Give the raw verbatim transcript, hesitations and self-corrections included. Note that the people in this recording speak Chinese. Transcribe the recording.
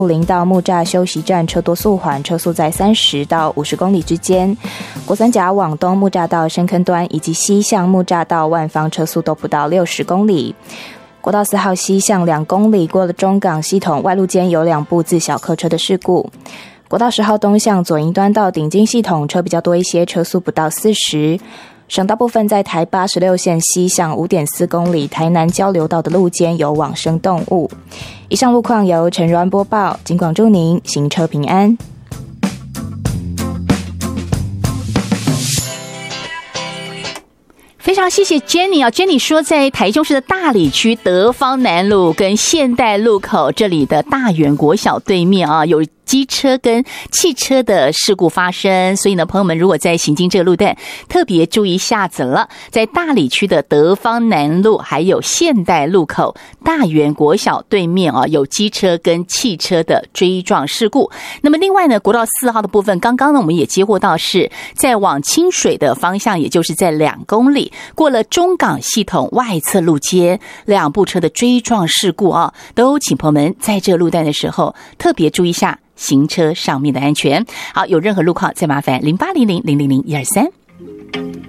林到木栅休息站车多速缓，车速在三十到五十公里之间。国三甲往东木栅到深坑端以及西向木栅到万方车速都不到六十公里。国道四号西向两公里过了中港系统外路间有两部自小客车的事故。国道十号东向左营端到顶金系统车比较多一些，车速不到四十。省道部分在台八十六线西向 五点四公里台南交流道的路间有往生动物。以上路况由陈柔安播报，警广祝您行车平安。 非常谢谢 Jenny 啊 ，Jenny 说在台中市的大里区德芳南路跟现代路口这里的大远国小对面啊，有机车跟汽车的事故发生，所以呢，朋友们如果在行经这个路段，特别注意一下子了。在大里区的德芳南路还有现代路口大园国小对面啊，有机车跟汽车的追撞事故。那么另外呢，国道四号的部分，刚刚呢我们也接获到是在往清水的方向，也就是在两公里过了中港系统外侧路街，两部车的追撞事故啊，都请朋友们在这个路段的时候特别注意一下行车上面的安全。好，有任何路况再麻烦零八零零零零零一二三。